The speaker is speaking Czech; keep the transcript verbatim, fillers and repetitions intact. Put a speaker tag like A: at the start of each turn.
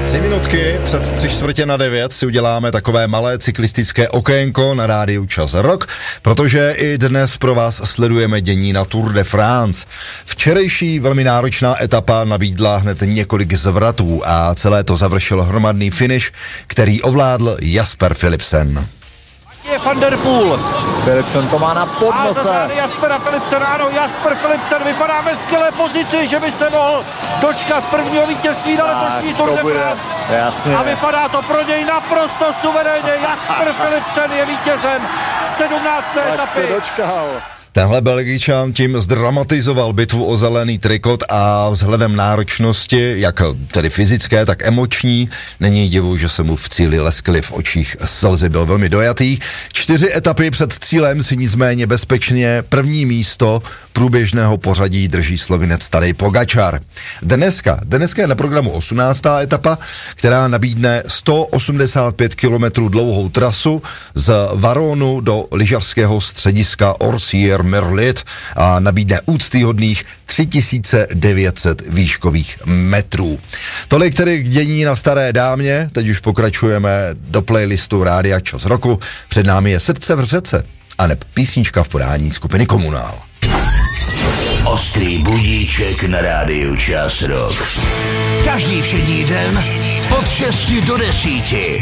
A: Tři minutky před tři čtvrtě na devět si uděláme takové malé cyklistické okénko na rádiu Čas Rock, protože i dnes pro vás sledujeme dění na Tour de France. Včerejší velmi náročná etapa nabídla hned několik zvratů a celé to završil hromadný finish, který ovládl Jasper Philipsen.
B: Je Van der Poel.
C: Philipsen to má na podnose.
B: A Jaspera Philipsen, ano, Jasper Philipsen vypadá ve skvělé pozici, že by se mohl dočkat prvního vítězství na letošní Tour de France.
C: Jasně.
B: A vypadá to pro něj naprosto suverénně. Jasper Philipsen je vítězem sedmnácté etapy.
C: Se dočkal.
A: Tenhle Belgičan tím zdramatizoval bitvu o zelený trikot a vzhledem náročnosti, jak tedy fyzické, tak emoční, není divu, že se mu v cíli leskly v očích slzy, byl velmi dojatý. Čtyři etapy před cílem si nicméně bezpečně první místo průběžného pořadí drží Slovinec Tadej Pogačar. Dneska, dneska je na programu osmnáctá etapa, která nabídne sto osmdesát pět kilometrů dlouhou trasu z Varonu do lyžařského střediska Orsier Merlit a nabídne úctyhodných tři tisíce devět set výškových metrů. Tolik tedy k dění na Staré dámě, teď už pokračujeme do playlistu Rádia Čas roku. Před námi je Srdce v řece a neb písnička v podání skupiny Komunál.
D: Ostrý budíček na rádiu Čas Rock. Každý všední den od šesti do desíti.